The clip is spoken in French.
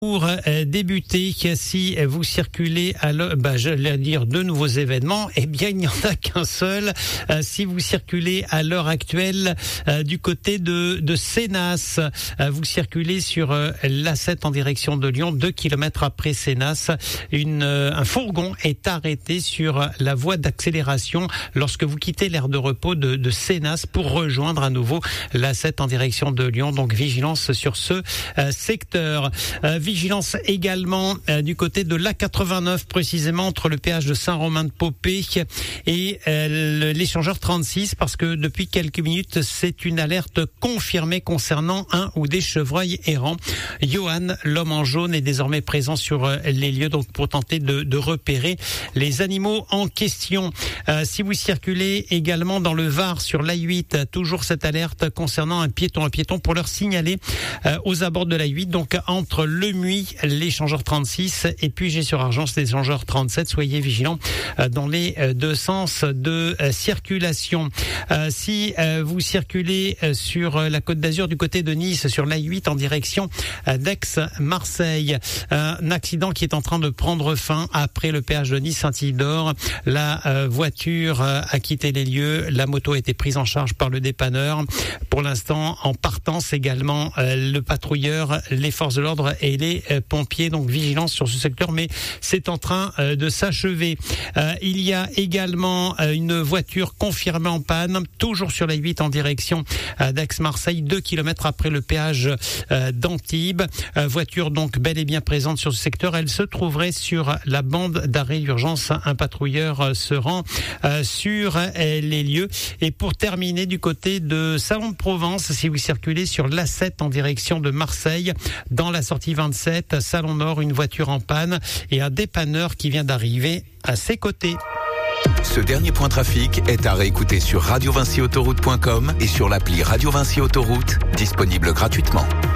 Pour débuter, si vous circulez à j'allais dire de nouveaux événements, eh bien il n'y en a qu'un seul. Si vous circulez à l'heure actuelle du côté de Sénas, vous circulez sur l'A7 en direction de Lyon, 2 kilomètres après Sénas, un fourgon est arrêté sur la voie d'accélération lorsque vous quittez l'aire de repos de Sénas pour rejoindre à nouveau l'A7 en direction de Lyon. Donc vigilance sur ce secteur. Vigilance également du côté de l'A89, précisément entre le péage de Saint-Romain-de-Popé et l'échangeur 36, parce que depuis quelques minutes, c'est une alerte confirmée concernant un ou des chevreuils errants. Johan, l'homme en jaune, est désormais présent sur les lieux, donc pour tenter de repérer les animaux en question. Si vous circulez également dans le Var sur l'A8, toujours cette alerte concernant un piéton pour leur signaler aux abords de l'A8, donc entre le l'échangeur 36 et puis Puget-sur-Argence, l'échangeur 37. Soyez vigilants dans les deux sens de circulation. Si vous circulez sur la Côte d'Azur du côté de Nice, sur l'A8 en direction d'Aix-Marseille, un accident qui est en train de prendre fin après le péage de Nice-Saint-Isidore. La voiture a quitté les lieux, la moto a été prise en charge par le dépanneur. Pour l'instant, en partance également, le patrouilleur, les forces de l'ordre et les pompiers, donc vigilance sur ce secteur, mais c'est en train de s'achever. Il y a également une voiture confirmée en panne, toujours sur la 8 en direction d'Aix-Marseille, 2 kilomètres après le péage d'Antibes. Voiture donc bel et bien présente sur ce secteur. Elle se trouverait sur la bande d'arrêt d'urgence. Un patrouilleur se rend sur les lieux. Et pour terminer, du côté de Salon de Provence, si vous circulez sur l'A7 en direction de Marseille, dans la sortie 27, Salon Nord, une voiture en panne et un dépanneur qui vient d'arriver à ses côtés. Ce dernier point trafic est à réécouter sur radiovincyautoroute.com et sur l'appli Radio Vinci Autoroute, disponible gratuitement.